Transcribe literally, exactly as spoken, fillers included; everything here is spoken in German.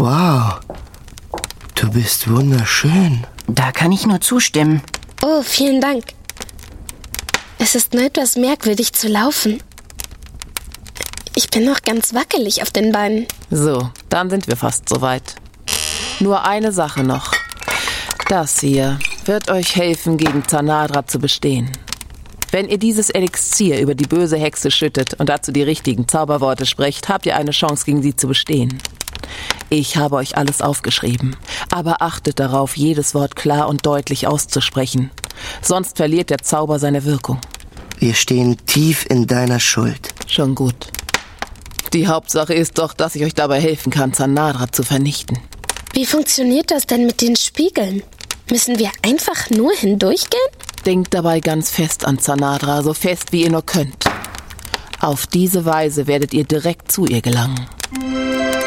Wow, du bist wunderschön. Da kann ich nur zustimmen. Oh, vielen Dank. Es ist nur etwas merkwürdig zu laufen. Ich bin noch ganz wackelig auf den Beinen. So, dann sind wir fast soweit. Nur eine Sache noch. Das hier wird euch helfen, gegen Zanadra zu bestehen. Wenn ihr dieses Elixier über die böse Hexe schüttet und dazu die richtigen Zauberworte sprecht, habt ihr eine Chance, gegen sie zu bestehen. Ich habe euch alles aufgeschrieben, aber achtet darauf, jedes Wort klar und deutlich auszusprechen. Sonst verliert der Zauber seine Wirkung. Wir stehen tief in deiner Schuld. Schon gut. Die Hauptsache ist doch, dass ich euch dabei helfen kann, Zanadra zu vernichten. Wie funktioniert das denn mit den Spiegeln? Müssen wir einfach nur hindurchgehen? Denkt dabei ganz fest an Zanadra, so fest wie ihr nur könnt. Auf diese Weise werdet ihr direkt zu ihr gelangen.